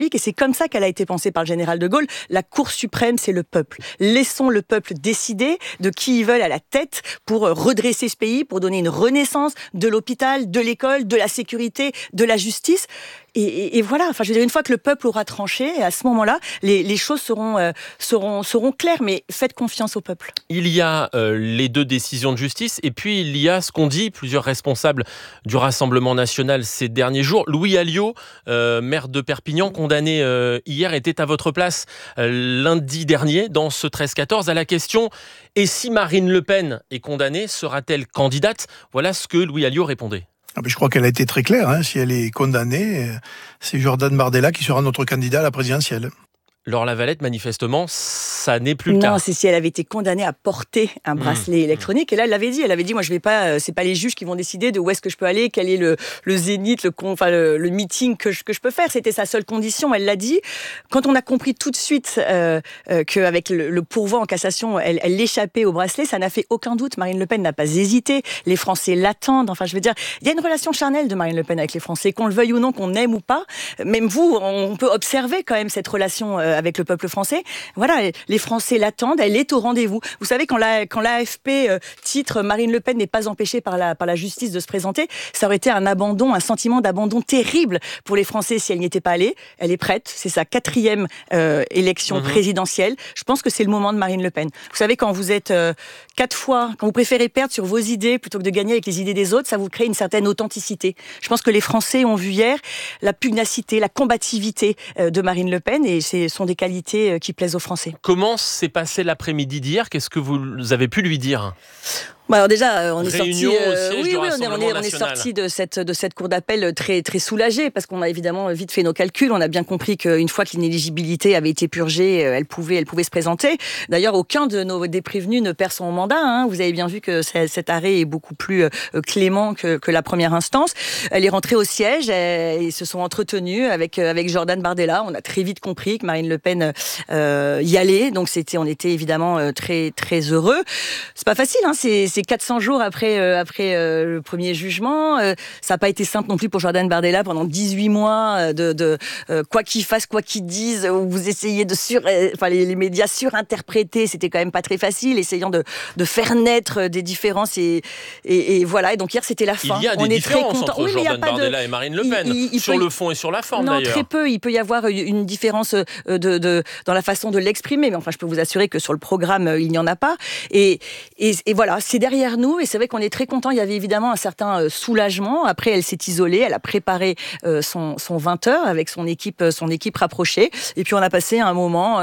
et c'est comme ça qu'elle a été pensée par le général de Gaulle. La Cour suprême, c'est le peuple. Laissons le peuple décider de qui ils veulent à la tête pour redresser ce pays, pour donner une renaissance de l'hôpital, de l'école, de la sécurité, de la justice. Et voilà, enfin, je veux dire, une fois que le peuple aura tranché, à ce moment-là, les choses seront claires, mais faites confiance au peuple. Il y a les 2 décisions de justice, et puis il y a ce qu'ont dit plusieurs responsables du Rassemblement national ces derniers jours. Louis Alliot, maire de Perpignan, condamné hier, était à votre place lundi dernier dans ce 13-14 à la question « Et si Marine Le Pen est condamnée, sera-t-elle candidate ?» Voilà ce que Louis Alliot répondait. Je crois qu'elle a été très claire. Si elle est condamnée, c'est Jordan Bardella qui sera notre candidat à la présidentielle. Laure Lavalette, manifestement, ça n'est plus le cas. Non, c'est si elle avait été condamnée à porter un bracelet électronique. Et là, elle avait dit, moi, je vais pas, c'est pas les juges qui vont décider de où est-ce que je peux aller, quel est le zénith, le meeting que je peux faire. C'était sa seule condition. Elle l'a dit. Quand on a compris tout de suite qu'avec le pourvoi en cassation, elle échappait au bracelet, ça n'a fait aucun doute. Marine Le Pen n'a pas hésité. Les Français l'attendent. Enfin, je veux dire, il y a une relation charnelle de Marine Le Pen avec les Français, qu'on le veuille ou non, qu'on aime ou pas. Même vous, on peut observer quand même cette relation avec le peuple français. Voilà, les Français l'attendent, elle est au rendez-vous. Vous savez, quand l'AFP titre « Marine Le Pen n'est pas empêchée par la justice de se présenter », ça aurait été un sentiment d'abandon terrible pour les Français si elle n'y était pas allée. Elle est prête, c'est sa 4e élection présidentielle. Je pense que c'est le moment de Marine Le Pen. Vous savez, quand vous êtes 4 fois, quand vous préférez perdre sur vos idées plutôt que de gagner avec les idées des autres, ça vous crée une certaine authenticité. Je pense que les Français ont vu hier la pugnacité, la combativité de Marine Le Pen, et ce sont des qualités qui plaisent aux Français. Comment s'est passé l'après-midi d'hier ? Qu'est-ce que vous avez pu lui dire ? Alors déjà, on est sorti. On est sorti de cette cour d'appel très très soulagé, parce qu'on a évidemment vite fait nos calculs. On a bien compris qu'une fois que l'inéligibilité avait été purgée, elle pouvait se présenter. D'ailleurs, aucun des prévenus ne perd son mandat. Vous avez bien vu que cet arrêt est beaucoup plus clément que la première instance. Elle est rentrée au siège et ils se sont entretenus avec Jordan Bardella. On a très vite compris que Marine Le Pen y allait. Donc on était évidemment très très heureux. C'est pas facile. C'est 400 jours après le premier jugement. Ça n'a pas été simple non plus pour Jordan Bardella pendant 18 mois de quoi qu'il fasse, quoi qu'il dise, où vous essayez les médias surinterpréter, c'était quand même pas très facile, essayant de faire naître des différences et voilà. Et donc hier c'était la fin. Il y a des différences entre Jordan Bardella et Marine Le Pen, sur le fond et sur la forme d'ailleurs. Non, très peu. Il peut y avoir une différence dans la façon de l'exprimer, mais enfin je peux vous assurer que sur le programme il n'y en a pas. Et voilà, c'est derrière nous, et c'est vrai qu'on est très content. Il y avait évidemment un certain soulagement. Après, elle s'est isolée, elle a préparé son 20h avec son équipe rapprochée, et puis on a passé un moment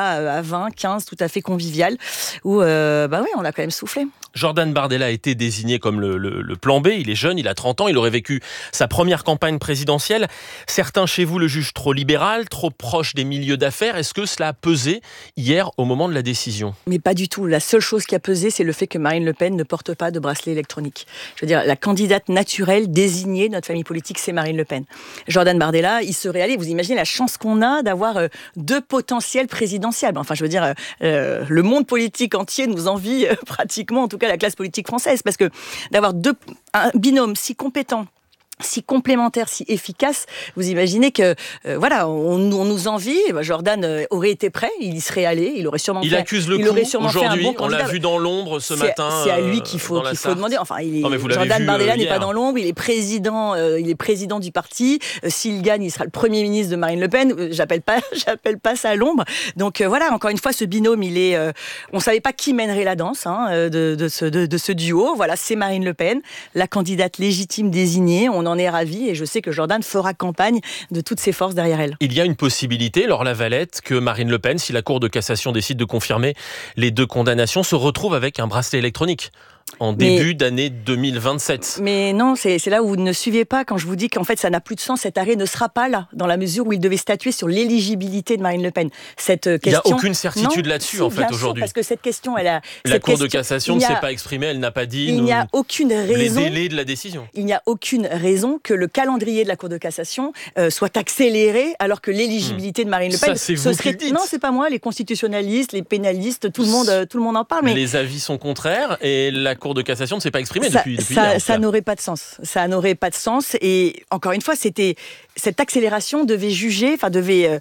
à 20, 15, tout à fait convivial, où on a quand même soufflé. Jordan Bardella a été désigné comme le plan B. Il est jeune, il a 30 ans, il aurait vécu sa première campagne présidentielle. Certains chez vous le jugent trop libéral, trop proche des milieux d'affaires. Est-ce que cela a pesé hier au moment de la décision ? Mais pas du tout. La seule chose qui a pesé, c'est le fait que Marine Le Pen ne porte pas de bracelet électronique. Je veux dire, la candidate naturelle désignée de notre famille politique, c'est Marine Le Pen. Jordan Bardella, il serait allé. Vous imaginez la chance qu'on a d'avoir 2 potentiels présidentiables. Enfin, je veux dire, le monde politique entier nous envie pratiquement, en tout cas la classe politique française, parce que d'avoir un binôme si compétent, si complémentaire, si efficace, vous imaginez que on nous envie. Jordan aurait été prêt, il y serait allé, il aurait sûrement il accuse le coup aujourd'hui. On l'a vu dans l'ombre ce matin. C'est à lui qu'il faut demander. Enfin, Jordan Bardella n'est pas dans l'ombre, il est président du parti. S'il gagne, il sera le Premier ministre de Marine Le Pen. J'appelle pas ça l'ombre. Donc encore une fois, ce binôme, on savait pas qui mènerait la danse de ce duo. Voilà, c'est Marine Le Pen, la candidate légitime désignée. On en est ravis, et je sais que Jordan fera campagne de toutes ses forces derrière elle. Il y a une possibilité, Laure Lavalette, que Marine Le Pen, si la Cour de cassation décide de confirmer les 2 condamnations, se retrouve avec un bracelet électronique en début d'année 2027. Mais non, c'est là où vous ne suivez pas quand je vous dis qu'en fait ça n'a plus de sens. Cet arrêt ne sera pas là, dans la mesure où il devait statuer sur l'éligibilité de Marine Le Pen. Il n'y a aucune certitude là-dessus aujourd'hui. Parce que cette question, la Cour de cassation ne s'est pas exprimée, elle n'a pas dit il n'y a aucune raison, les délais de la décision. Il n'y a aucune raison que le calendrier de la Cour de cassation soit accéléré, alors que l'éligibilité de Marine Le Pen, ça, c'est vous qui le dites. Non, c'est pas moi, les constitutionnalistes, les pénalistes, tout le monde en parle. Mais les avis sont contraires, et la Cour de cassation ne s'est pas exprimée depuis hier. Ça n'aurait pas de sens. Ça n'aurait pas de sens. Et encore une fois, cette accélération devait